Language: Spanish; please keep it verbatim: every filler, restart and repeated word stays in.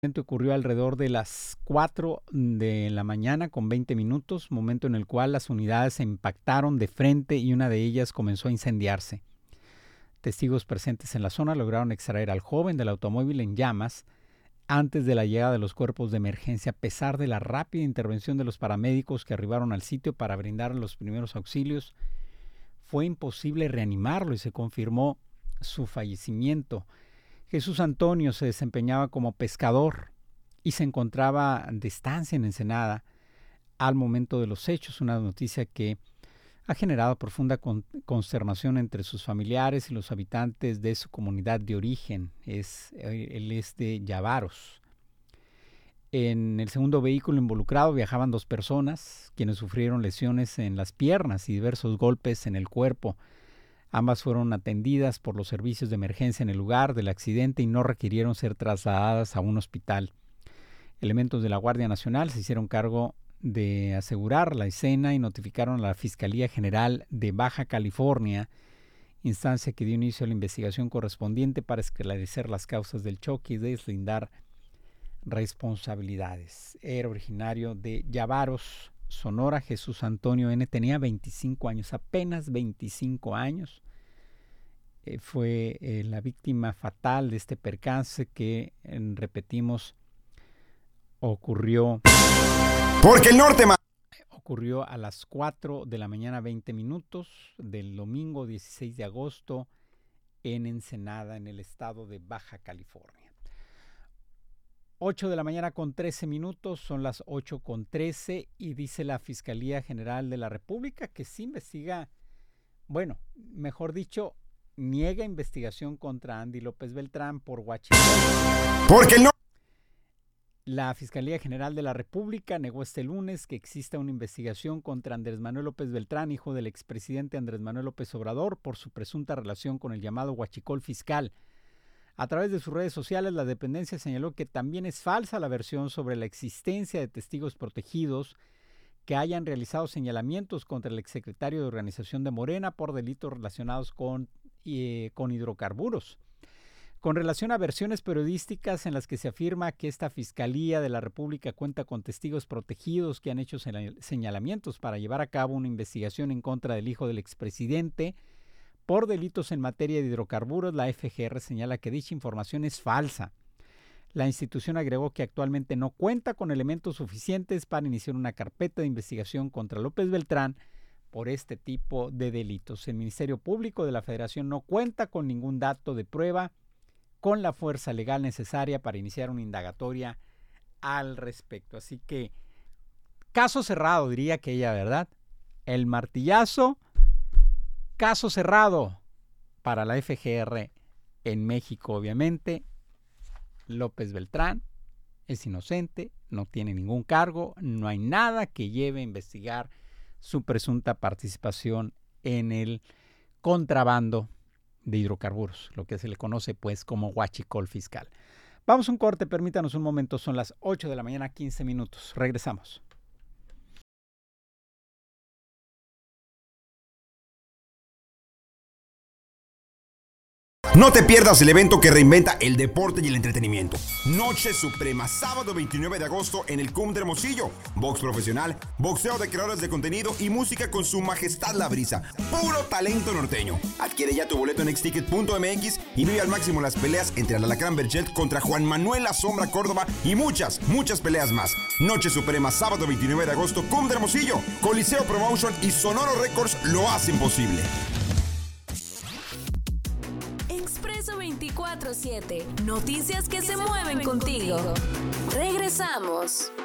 Esto ocurrió alrededor de las cuatro de la mañana con veinte minutos, momento en el cual las unidades se impactaron de frente y una de ellas comenzó a incendiarse. Testigos presentes en la zona lograron extraer al joven del automóvil en llamas antes de la llegada de los cuerpos de emergencia, a pesar de la rápida intervención de los paramédicos que arribaron al sitio para brindar los primeros auxilios. Fue imposible reanimarlo y se confirmó su fallecimiento. Jesús Antonio se desempeñaba como pescador y se encontraba de estancia en Ensenada al momento de los hechos, una noticia que ha generado profunda con, consternación entre sus familiares y los habitantes de su comunidad de origen. Es, él es de Llavaros. En el segundo vehículo involucrado viajaban dos personas, quienes sufrieron lesiones en las piernas y diversos golpes en el cuerpo. Ambas fueron atendidas por los servicios de emergencia en el lugar del accidente y no requirieron ser trasladadas a un hospital. Elementos de la Guardia Nacional se hicieron cargo de asegurar la escena y notificaron a la Fiscalía General de Baja California, instancia que dio inicio a la investigación correspondiente para esclarecer las causas del choque y deslindar responsabilidades. Era originario de Llavaros, Sonora. Jesús Antonio N. tenía veinticinco años, apenas veinticinco años. Eh, fue eh, la víctima fatal de este percance que, eh, repetimos, ocurrió... Porque el norte... Ma- ocurrió a las cuatro de la mañana, veinte minutos del domingo dieciséis de agosto en Ensenada, en el estado de Baja California. ocho de la mañana con trece minutos, son las ocho con trece, y dice la Fiscalía General de la República que sí investiga, bueno, mejor dicho, niega investigación contra Andy López Beltrán por huachicol. Porque no. La Fiscalía General de la República negó este lunes que exista una investigación contra Andrés Manuel López Beltrán, hijo del expresidente Andrés Manuel López Obrador, por su presunta relación con el llamado huachicol fiscal. A través de sus redes sociales, la dependencia señaló que también es falsa la versión sobre la existencia de testigos protegidos que hayan realizado señalamientos contra el exsecretario de Organización de Morena por delitos relacionados con, eh, con hidrocarburos. Con relación a versiones periodísticas en las que se afirma que esta Fiscalía de la República cuenta con testigos protegidos que han hecho señalamientos para llevar a cabo una investigación en contra del hijo del expresidente por delitos en materia de hidrocarburos, la F G R señala que dicha información es falsa. La institución agregó que actualmente no cuenta con elementos suficientes para iniciar una carpeta de investigación contra López Beltrán por este tipo de delitos. El Ministerio Público de la Federación no cuenta con ningún dato de prueba con la fuerza legal necesaria para iniciar una indagatoria al respecto. Así que, caso cerrado, diría que ella, ¿verdad? El martillazo... Caso cerrado para la F G R en México, obviamente. López Beltrán es inocente, no tiene ningún cargo, no hay nada que lleve a investigar su presunta participación en el contrabando de hidrocarburos, lo que se le conoce pues como huachicol fiscal. Vamos a un corte, permítanos un momento, son las ocho de la mañana, quince minutos. Regresamos. No te pierdas el evento que reinventa el deporte y el entretenimiento. Noche Suprema, sábado veintinueve de agosto en el C U M de Hermosillo. Box profesional, boxeo de creadores de contenido y música con su majestad La Brisa. Puro talento norteño. Adquiere ya tu boleto en exticket punto m x y vive al máximo las peleas entre el Alacrán Berchelt contra Juan Manuel La Sombra Córdoba y muchas, muchas peleas más. Noche Suprema, sábado veintinueve de agosto, C U M de Hermosillo. Coliseo Promotion y Sonoro Records lo hacen posible. veinticuatro siete. Noticias que se mueven contigo. Regresamos.